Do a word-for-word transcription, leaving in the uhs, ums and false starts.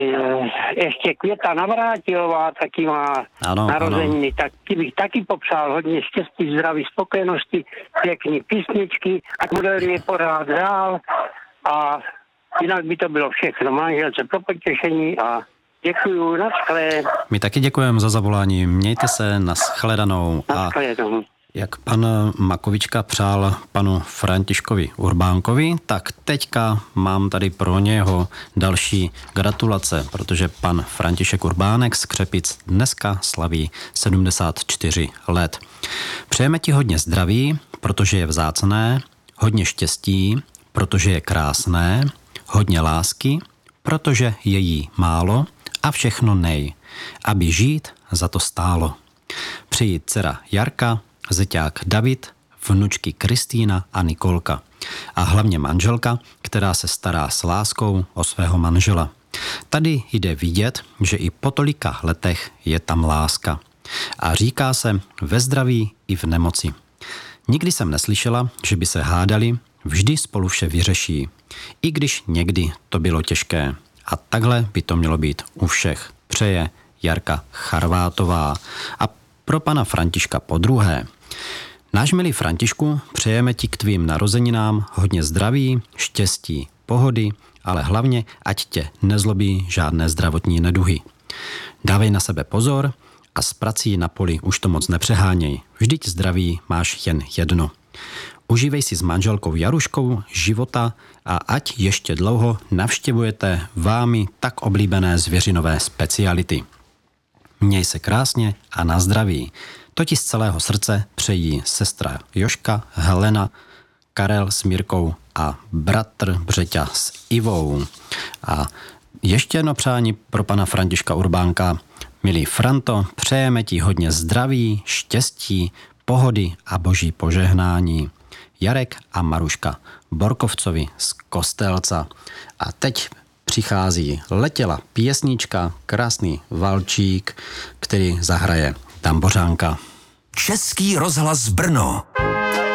ještě Květa Navrátilová taky má ano, narozeniny, ano. Taky bych taky popřál hodně štěstí, zdraví, spokojenosti, pěkný písničky, ať moderuje pořád dál a jinak by to bylo všechno. Manželce pro potěšení a děkuju, naschle. My taky děkujeme za zavolání, mějte se, naschledanou. Naschledanou. A jak pan Makovička přál panu Františkovi Urbánkovi, tak teďka mám tady pro něho další gratulace, protože pan František Urbánek z Křepic dneska slaví sedmdesát čtyři let. Přejeme ti hodně zdraví, protože je vzácné, hodně štěstí, protože je krásné, hodně lásky, protože je jí málo a všechno nej, aby žít za to stálo. Přeji dcera Jarka, zeťák David, vnučky Kristýna a Nikolka. A hlavně manželka, která se stará s láskou o svého manžela. Tady jde vidět, že i po tolika letech je tam láska. A říká se ve zdraví i v nemoci. Nikdy jsem neslyšela, že by se hádali, vždy spolu vše vyřeší. I když někdy to bylo těžké. A takhle by to mělo být u všech. Přeje Jarka Charvátová. A pro pana Františka podruhé. Náš milý Františku, přejeme ti k tvým narozeninám hodně zdraví, štěstí, pohody, ale hlavně, ať tě nezlobí žádné zdravotní neduhy. Dávej na sebe pozor a s prací na poli už to moc nepřeháněj. Vždyť zdraví máš jen jedno. Užívej si s manželkou Jaruškou života a ať ještě dlouho navštěvujete vámi tak oblíbené zvěřinové speciality. Měj se krásně a na zdraví. To ti z celého srdce přejí sestra Joška, Helena, Karel s Mírkou a bratr Břeťa s Ivou. A ještě jedno přání pro pana Františka Urbánka. Milý Franto, přejeme ti hodně zdraví, štěstí, pohody a boží požehnání. Jarek a Maruška Borkovcovi z Kostelca. A teď přichází letěla pěsnička, krásný valčík, který zahraje Tambořánka. Český rozhlas Brno.